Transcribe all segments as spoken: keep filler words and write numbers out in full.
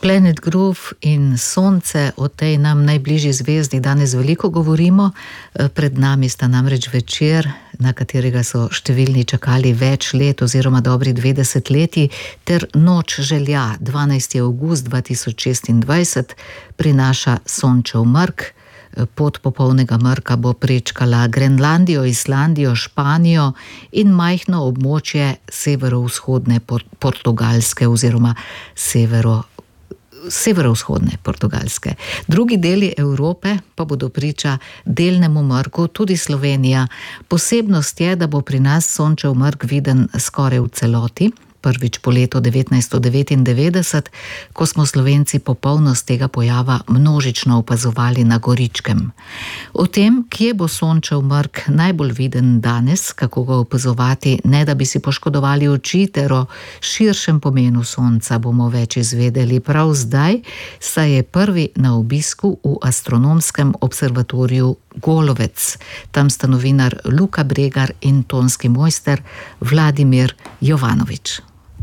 Planet Groove in Sonce, o tej nam najbližji zvezdi danes veliko govorimo. Pred nami sta namreč večer, na katerega so številni čakali več let oziroma dobri dve desetletji, ter Noč želja, dvanajsti avgust dva tisoč šestindvajset, prinaša sončev mrk. Pot popolnega mrka bo prečkala Grenlandijo, Islandijo, Španijo in majhno območje severovzhodne Portugalske oziroma severo severovzhodne Portugalske. Drugi deli Evrope pa bodo priča delnemu mrku, tudi Slovenija. Posebnost je, da bo pri nas sončev mrk viden skoraj v celoti, prvič po letu devetnajststo devetindevetdeset, ko smo Slovenci popolnost tega pojava množično opazovali na Goričkem. O tem, kje bo sončev mrk najbolj viden danes, kako ga opazovati, ne da bi si poškodovali oči, ter o širšem pomenu sonca bomo več izvedeli prav zdaj, saj je prvi na obisku v astronomskem observatoriju Golovec. Tam sta novinar Luka Bregar in tonski mojster Vladimir Jovanovič.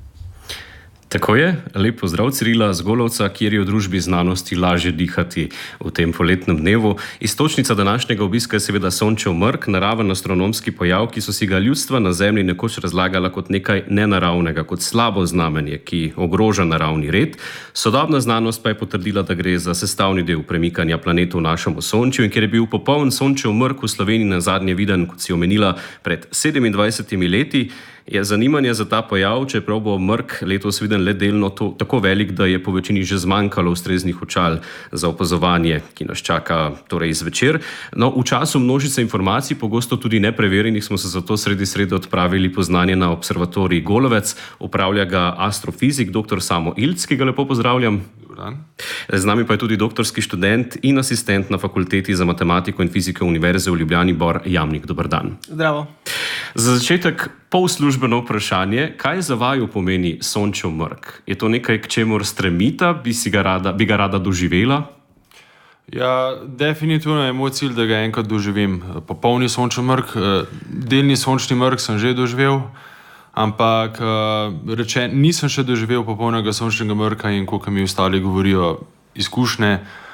Tako je, lep pozdrav Cirila z Golovca, kjer je v družbi znanosti lažje dihati v tem poletnem dnevu. Iztočnica današnjega obiska je seveda sončev mrk, naraven astronomski pojav, ki so si ga ljudstva na Zemlji nekoč razlagala kot nekaj nenaravnega, kot slabo znamenje, ki ogroža naravni red. Sodobna znanost pa je potrdila, da gre za sestavni del premikanja planetov v našem osončju, in ker je bil popoln sončev mrk v Sloveniji nazadnje viden, kot si omenila, pred sedemindvajsetimi leti, je zanimanje za ta pojav, čeprav bo mrk letos viden le delno, to, tako velik, da je po večini že zmanjkalo ustreznih očal za opazovanje, ki nas čaka torej zvečer. No, v času množice informacij, pogosto tudi nepreverjenih, smo se zato sredi srede odpravili poznanje na observatorij Golovec. Upravlja ga astrofizik dr. Samo Ilc, ki ga lepo pozdravljam. Z nami pa je tudi doktorski študent in asistent na Fakulteti za matematiko in fiziko Univerze v Ljubljani Bor Jamnik. Dober dan. Zdravo. Za začetek polslužbeno vprašanje, kaj za vaju pomeni sončev mrk? Je to nekaj, k čemur stremita, bi, si ga rada, bi ga rada doživela? Ja, definitivno je moj cilj, da ga enkrat doživim. Popolni sončev mrk, delni sončni mrk sem že doživel, ampak reče, nisem še doživel popolnega sončnega mrka, in koliko mi ostali govorijo izkušnje,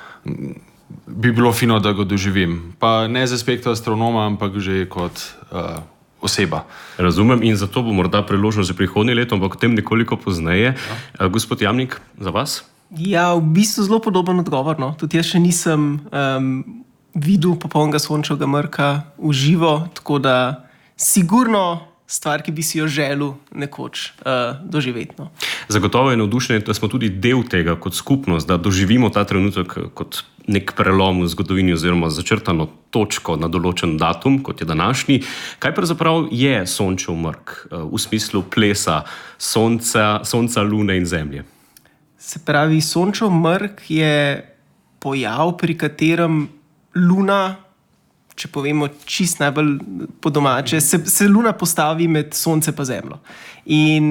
bi bilo fino, da ga doživim. Pa ne z aspekta astronoma, ampak že kot uh, oseba. Razumem, in zato bo morda priložnost že prihodnje leto, ampak o tem nekoliko pozneje. Ja. Gospod Jamnik, za vas? Ja, v bistvu zelo podoben odgovor. No. Tudi jaz še nisem um, videl popolnega sončnega mrka v živo, tako da sigurno stvar, ki bi si jo želel nekoč uh, doživeti. No. Zagotovo je navdušenje, da smo tudi del tega kot skupnost, da doživimo ta trenutek kot nek prelom v zgodovini oziroma začrtano točko na določen datum, kot je današnji. Kaj pravzaprav je sončev mrk uh, v smislu plesa sonca, sonca, lune in zemlje? Se pravi, sončev mrk je pojav, pri katerem luna, če povemo čist najbolj po domače, se, se luna postavi med sonce pa zemljo. In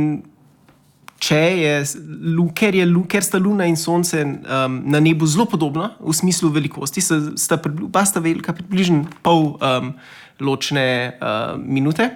če je, ker, je, ker sta luna in sonce um, na nebu zelo podobna v smislu velikosti, sta, oba sta velika približno pol um, ločne uh, minute,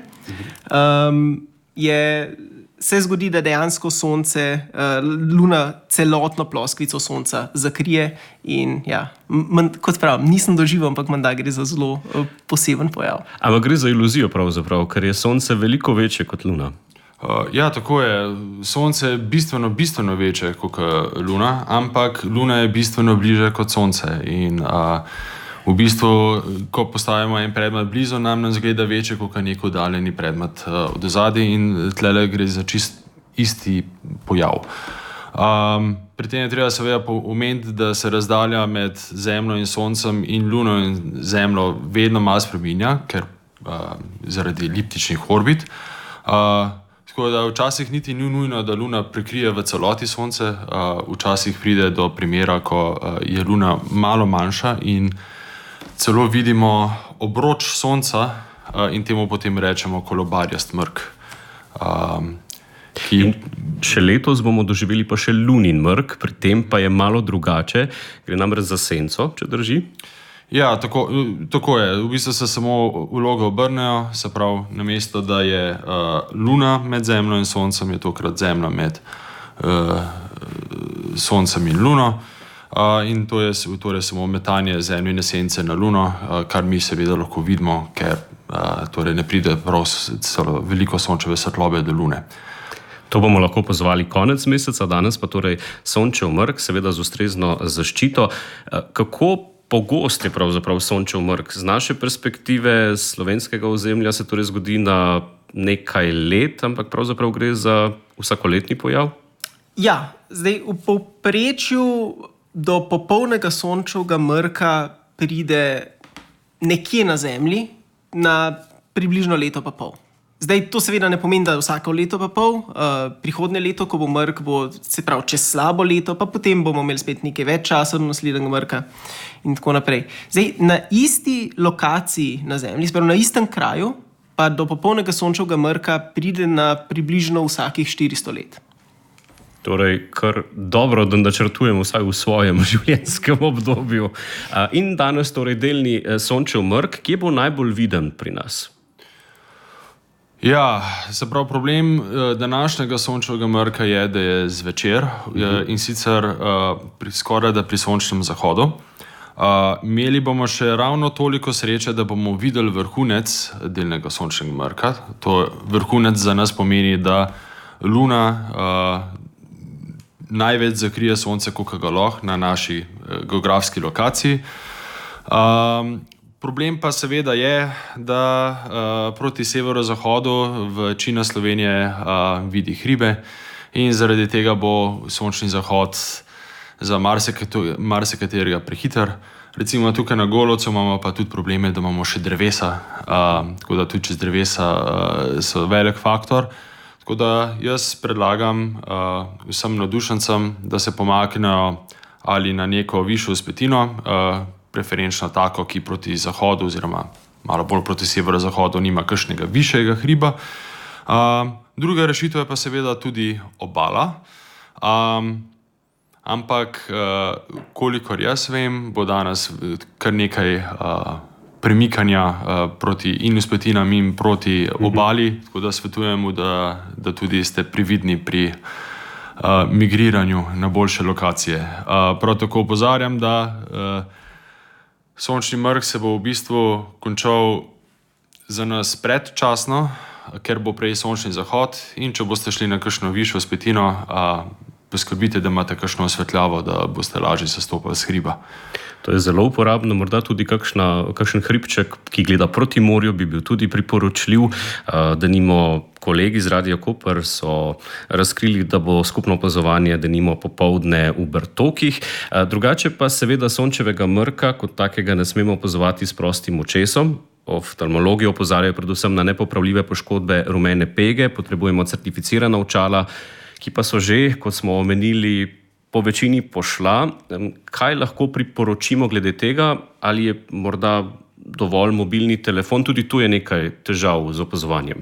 um, je, se zgodi, da dejansko sonce, uh, luna celotno ploskvico sonca zakrije in ja, man, kot pravim, nisem doživel, ampak menda gre za zelo uh, poseben pojav. Ampak gre za iluzijo pravzaprav, ker je sonce veliko večje kot luna. Uh, ja, tako je. Sonce je bistveno, bistveno večje kot luna, ampak luna je bistveno bliže kot sonce. In uh, v bistvu, ko postavimo en predmet blizu, nam nam zgleda večje kot nek oddaljeni predmet uh, od ozadja, in tlele gre za čist isti pojav. Um, pri tem je treba seveda omeniti, da se razdalja med Zemljo in Soncem in Luno in Zemljo vedno malo spreminja, ker uh, zaradi eliptičnih orbit. Uh, tako da včasih niti ni nujno, da Luna prekrije v celoti Sonce, uh, včasih pride do primera, ko uh, je Luna malo manjša in celo vidimo obroč Sonca uh, in temu potem rečemo kolobarjast mrk. Um, ki... Še letos bomo doživeli pa še lunin mrk, pri tem pa je malo drugače, gre namreč za senco, če drži? Ja, tako, tako je. V bistvu se samo vloge obrnejo, se pravi, namesto da je uh, Luna med Zemljo in Soncem, je tokrat Zemlja med uh, Soncem in Luno. Uh, in to je torej samo metanje Zemljine sence na Luno, uh, kar mi seveda lahko vidimo, ker uh, torej ne pride prav celo veliko sončeve svetlobe do Lune. To bomo lahko pozvali konec meseca, danes pa torej sončev mrk, seveda z ustrezno zaščito. Kako pogost je pravzaprav sončev mrk? Z naše perspektive slovenskega ozemlja se torej zgodi na nekaj let, ampak pravzaprav gre za vsakoletni pojav? Ja, zdaj v povprečju do popolnega sončevega mrka pride nekje na Zemlji na približno leto pa pol. Zdaj, to seveda ne pomeni, da vsako leto pa pol. Uh, prihodnje leto, ko bo mrk, bo se pravi čez slabo leto, pa potem bomo imeli spet nekaj več časa do naslednjega mrka in tako naprej. Zdaj, na isti lokaciji na Zemlji, sprav na istem kraju, pa do popolnega sončevega mrka pride na približno vsakih štiristo let. Torej, kar dobro, da načrtujemo vsaj v svojem življenjskem obdobju. In danes torej delni sončev mrk, kje bo najbolj viden pri nas? Ja, se pravi, problem današnjega sončevega mrka je, da je zvečer uh-huh. in sicer pri, skoraj da pri sončnem zahodu. Uh, imeli bomo še ravno toliko sreče, da bomo videli vrhunec delnega sončnega mrka. To vrhunec za nas pomeni, da Luna uh, največ zakrije sonce, koliko ga lahko na naši uh, geografski lokaciji. Um, problem pa seveda je, da uh, proti severozahodu večina Slovenije uh, vidi hribe in zaradi tega bo sončni zahod za marsikaterega prehiter. Recimo tukaj na Golovcu imamo pa tudi probleme, da imamo še drevesa, uh, tako da tudi čez drevesa uh, so velik faktor. Tako da jaz predlagam uh, vsem navdušencem, da se pomaknejo ali na neko višjo vzpetino, uh, preferenčno tako, ki proti zahodu oziroma malo bolj proti severozahodu nima kakšnega višjega hriba. Uh, druga rešitev je pa seveda tudi obala. Um, ampak, uh, kolikor jaz vem, bo danes kar nekaj uh, premikanja uh, proti in vzpetinam in proti obali, mm-hmm. tako da svetujemo, da, da tudi ste prividni pri uh, migriranju na boljše lokacije. Uh, prav tako opozarjam, da uh, sončni mrk se bo v bistvu končal za nas predčasno, ker bo prej sončni zahod in če boste šli na kakšno višjo vzpetino, uh, poskrbite, da imate kakšno osvetljavo, da boste lažje sestopali s hriba. To je zelo uporabno, morda tudi kakšna, kakšen hribček, ki gleda proti morju, bi bil tudi priporočljiv. Denimo kolegi z Radia Koper so razkrili, da bo skupno opazovanje denimo popoldne v Bertokih. Drugače pa seveda sončevega mrka kot takega ne smemo opazovati s prostim očesom. Oftalmologi opozarjajo predvsem na nepopravljive poškodbe rumene pege, potrebujemo certificirana očala, ki pa so že, kot smo omenili, po večini pošla. Kaj lahko priporočimo glede tega? Ali je morda dovolj mobilni telefon? Tudi tu je nekaj težav z opazovanjem.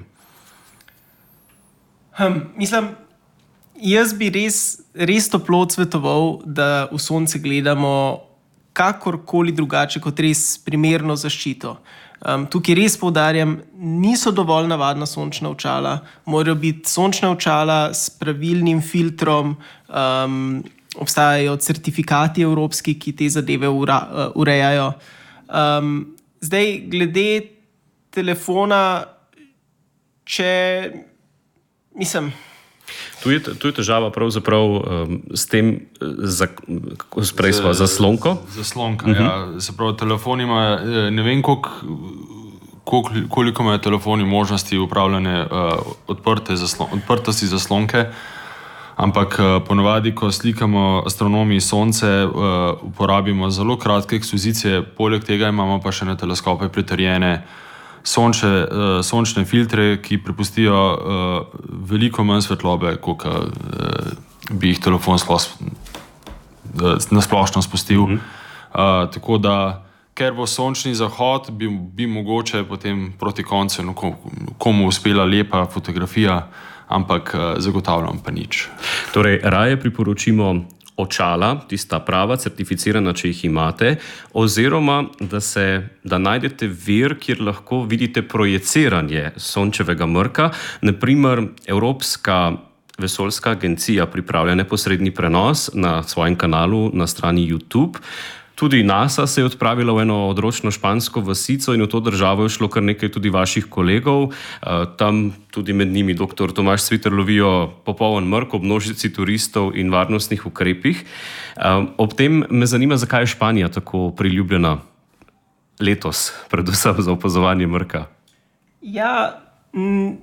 Um, mislim, jaz bi res, res toplo odsvetoval, da v sonce gledamo kakorkoli drugače kot res primerno zaščito. Um, tukaj res poudarjam, niso dovolj navadna sončna očala, morajo biti sončna očala s pravilnim filtrom, um, obstajajo certifikati evropski, ki te zadeve ura, uh, urejajo. Um, zdaj, glede telefona, če mislim. Tu je, tu je težava pravzaprav um, s tem, za, kako sprej sva, zaslonko? Zaslonka, uh-huh. ja. Se pravi, telefon ima, ne vem, koliko, koliko imajo telefoni možnosti upravljanja uh, odprte zaslon, odprtosti zaslonke, ampak uh, ponovadi, ko slikamo astronomiji sonce, uh, uporabimo zelo kratke ekspozicije, poleg tega imamo pa še na teleskope pritrjene Sonče, uh, sončne filtre, ki prepustijo uh, veliko manj svetlobe, kot uh, bi jih telefon splos, uh, nasplošno spustil. Mm-hmm. Uh, tako da, ker bo sončni zahod, bi, bi mogoče potem proti koncu no, komu uspela lepa fotografija, ampak uh, zagotavljam pa nič. Torej, raje priporočimo očala, tista prava, certificirana, če jih imate, oziroma da, se, da najdete vir, kjer lahko vidite projeciranje sončevega mrka. Naprimer, Evropska vesoljska agencija pripravlja neposredni prenos na svojem kanalu na strani YouTube. Tudi NASA se je odpravila v eno odročno špansko vasico in v to državo je šlo kar nekaj tudi vaših kolegov. Tam tudi med njimi doktor Tomaž Sviter lovijo popoln mrk ob množici turistov in varnostnih ukrepih. Ob tem me zanima, zakaj je Španija tako priljubljena letos, predvsem za opazovanje mrka. Ja, m,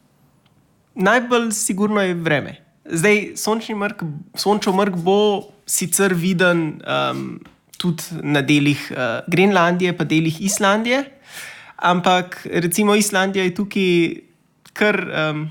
najbolj sigurno je vreme. Zdaj, sončni mrk, sončev mrk bo sicer viden um, tudi na delih uh, Grenlandije pa delih Islandije, ampak recimo Islandija je tukaj kar, um,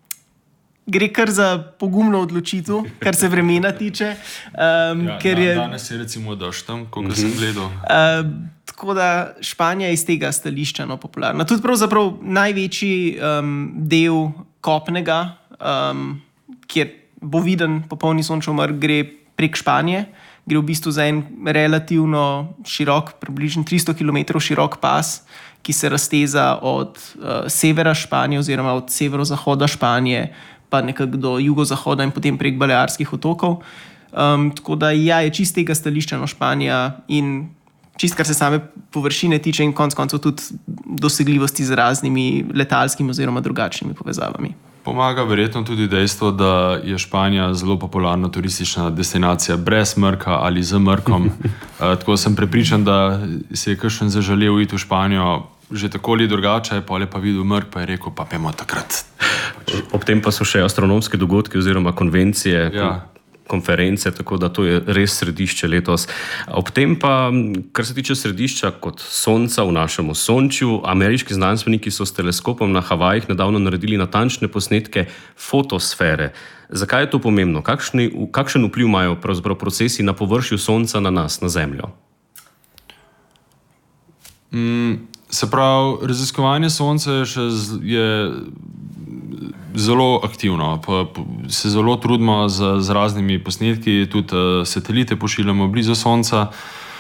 gre kar za pogumno odločitev, kar se vremena tiče. Um, Ja, ker da, je, danes je recimo dež tam, koliko sem gledal. uh, tako da Španija je iz tega stališča no, popularna. Tudi pravzaprav največji um, del kopnega, um, kjer bo viden popolni sončev mrk, gre prek Španije. Gre v bistvu za en relativno širok, približno tristo kilometrov širok pas, ki se razteza od uh, severa Španije oziroma od severozahoda Španije pa nekako do jugozahoda in potem prek Balearskih otokov. Um, tako da ja, je čist tega stališča no, Španija in čist kar se same površine tiče in konec koncev tudi dosegljivosti z raznimi letalskimi oziroma drugačnimi povezavami. Pomaga verjetno tudi dejstvo, da je Španija zelo popularna turistična destinacija brez mrka ali z mrkom. uh, tako sem prepričan, da se je kakšen zaželel iti v Španijo že tako ali drugače, pa je pa videl mrk, pa je rekel, pa pojmo takrat. Ob tem pa so še astronomske dogodke oziroma konvencije, Ja. konference, tako da to je res središče letos. Ob tem pa, kar se tiče središča kot sonca v našem osončju, ameriški znanstveniki so s teleskopom na Havajih nedavno naredili natančne posnetke fotosfere. Zakaj je to pomembno? Kakšni, kakšen vpliv imajo pravzaprav procesi na površju sonca na nas, na Zemljo? Mm, se pravi, raziskovanje sonca je, še z, je zelo aktivno. Pa, pa, se zelo trudimo z, z raznimi posnetki, tudi uh, satelite pošiljamo blizu sonca.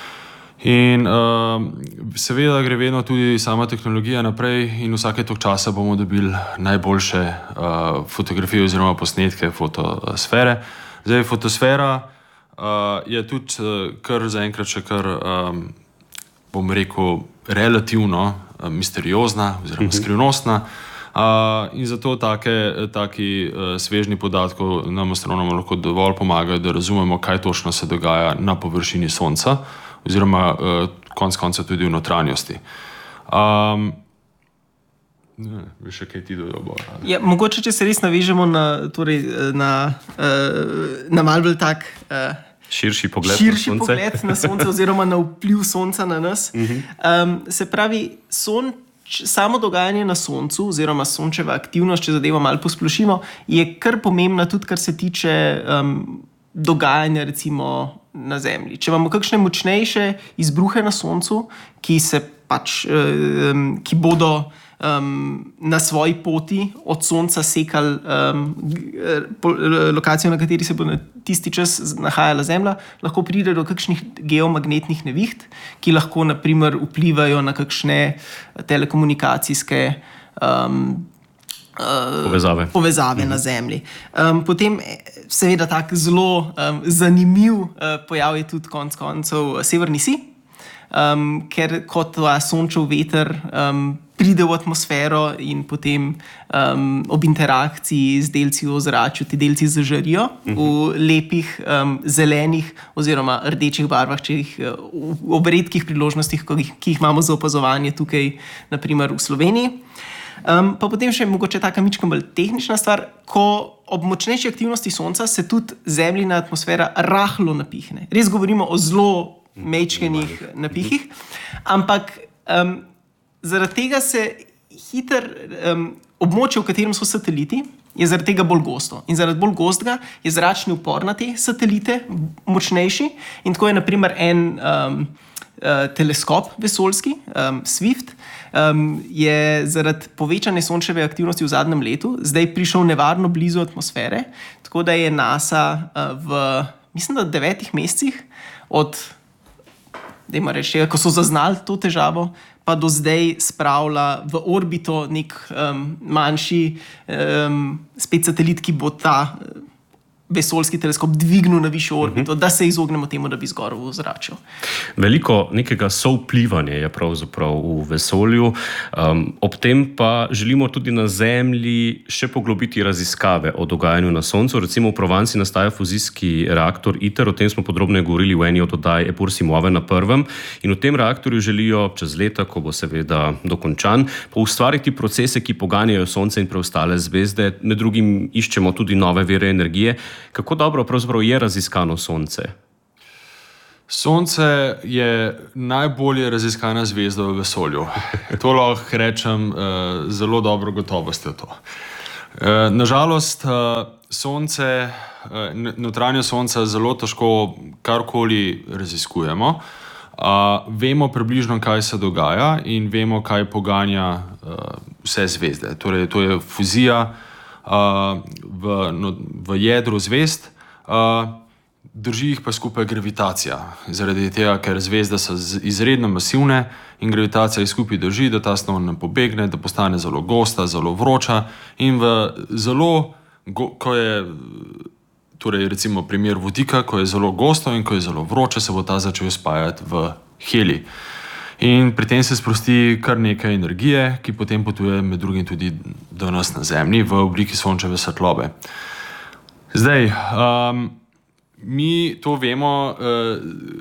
In uh, seveda gre vedno tudi sama tehnologija naprej in vsake tok časa bomo dobili najboljše uh, fotografije oziroma posnetke fotosfere. Zdaj, fotosfera uh, je tudi uh, kar zaenkrat še kar, um, bom rekel, relativno uh, misteriozna oziroma skrivnostna. Uh, in zato take, taki uh, svežni podatkov nam astronomom lahko dovolj pomagajo, da razumemo, kaj točno se dogaja na površini Sonca, oziroma uh, konec konca tudi v notranjosti. Um, ne, veš, kaj ti dojo? Ja, mogoče, če se res navežemo na, torej, na, uh, na malo bolj tak uh, Širši pogled širši na sonce. pogled na sonce oziroma na vpliv sonca na nas. Um, se pravi, son, samo dogajanje na soncu oziroma sončeva aktivnost, če zadevo malo posplošimo, je kar pomembna tudi, kar se tiče um, dogajanja recimo na Zemlji. Če imamo kakšne močnejše izbruhe na soncu, ki se pač, um, ki bodo Um, na svoji poti od sonca sekali um, po, lokacijo, na kateri se bo na tisti čas nahajala Zemlja, lahko pride do kakšnih geomagnetnih neviht, ki lahko na primer vplivajo na kakšne telekomunikacijske um, uh, Povezave. povezave mm-hmm. na Zemlji. Um, potem seveda tak zelo um, zanimiv uh, pojav je tudi konec koncev severni sij, um, ker kot ta sončev veter um, pride v atmosfero in potem um, ob interakciji z delci v ozračju ti delci zažarijo uh-huh. v lepih um, zelenih oziroma rdečih barvah, če jih v, v redkih priložnostih, ki jih, ki jih imamo za opazovanje tukaj, naprimer v Sloveniji. Um, pa potem še mogoče taka mička bolj tehnična stvar, ko ob močnejši aktivnosti Sonca se tudi Zemljina atmosfera rahlo napihne. Res govorimo o zelo mečkenih napihih, ampak um, zaradi tega se hiter um, območje, v katerem so sateliti, je zaradi tega bolj gosto. In zaradi bolj gostega je zračni upor na te satelite močnejši. In tako je naprimer en um, uh, teleskop vesoljski, um, Swift, um, je zaradi povečane sončeve aktivnosti v zadnjem letu zdaj prišel nevarno blizu atmosfere, tako da je NASA uh, v, mislim, da devetih mesecih od, dajmo reči, ko so zaznali to težavo, pa do zdaj spravila v orbito nek um, manjši um, spet satelit, ki bo ta vesoljski teleskop dvignil na višjo orbito, uh-huh. da se izognemo temu, da bi zgorel v ozračju. Veliko nekega souvplivanja je pravzaprav v vesolju, um, ob tem pa želimo tudi na Zemlji še poglobiti raziskave o dogajanju na Soncu. Recimo v Provanci nastaja fuzijski reaktor ITER, o tem smo podrobneje govorili v eni od oddaj Epur si muove na prvem, in v tem reaktorju želijo čez leta, ko bo seveda dokončan, poustvariti procese, ki poganjajo Sonce in preostale zvezde. Med drugim iščemo tudi nove vire energije. Kako dobro pravzaprav je raziskano Sonce? Sonce je najbolje raziskana zvezda v vesolju. To lahko rečem uh, zelo dobro gotovostjo to. Uh, nažalost, uh, Sonce, uh, notranjo Sonca zelo težko karkoli raziskujemo. Uh, vemo približno, kaj se dogaja in vemo, kaj poganja uh, vse zvezde. Torej, to je fuzija Uh, v, no, v jedru zvezd, uh, drži jih pa skupaj gravitacija. Zaradi tega, ker zvezde so izredno masivne in gravitacija jih skupaj drži, da ta snov ne pobegne, da postane zelo gosta, zelo vroča in v zelo, go, ko je, torej recimo primer vodika, ko je zelo gosto in ko je zelo vroče, se bo ta začel spajati v helij. In pri tem se sprosti kar nekaj energije, ki potem potuje med drugim tudi do nas na Zemlji v obliki sončeve svetlobe. Zdaj, um, mi to vemo uh,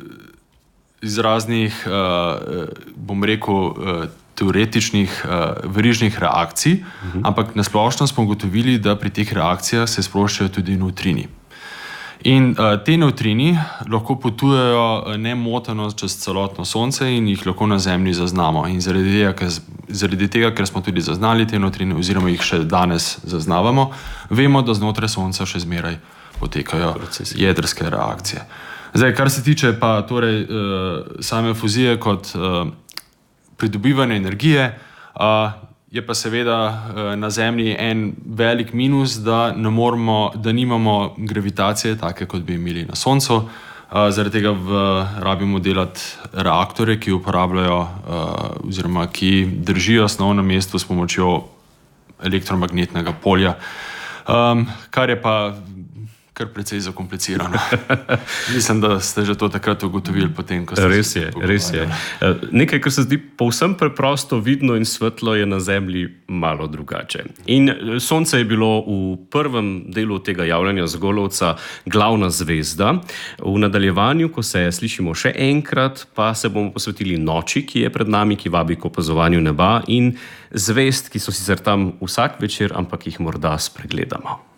iz raznih, uh, bom rekel, uh, teoretičnih uh, verižnih reakcij, uh-huh. ampak nasplošno smo ugotovili, da pri teh reakcijah se sproščajo tudi nevtrini. In uh, te nevtrini lahko potujejo nemoteno čez celotno Sonce in jih lahko na Zemlji zaznamo. In zaradi tega, ker, zaradi tega, ker smo tudi zaznali te nevtrine, oziroma jih še danes zaznavamo, vemo, da znotraj Sonca še zmeraj potekajo procesi, jedrske reakcije. Zdaj, kar se tiče pa torej uh, same fuzije kot uh, pridobivanje energije, uh, je pa seveda na Zemlji en velik minus, da ne moremo, da nimamo gravitacije take, kot bi imeli na Soncu. Zaradi tega v, rabimo delati reaktorje, ki uporabljajo oziroma ki držijo snov na mestu s pomočjo elektromagnetnega polja, um, kar je pa kar precej zakomplicirano. Mislim, da ste že to takrat ugotovili potem, ko ste res je, res je. Nekaj, kar se zdi povsem preprosto, vidno in svetlo, je na Zemlji malo drugače. In Sonce je bilo v prvem delu tega javljanja Zgolovca glavna zvezda. V nadaljevanju, ko se slišimo še enkrat, pa se bomo posvetili noči, ki je pred nami, ki vabi k opazovanju neba, in zvezd, ki so sicer tam vsak večer, ampak jih morda spregledamo.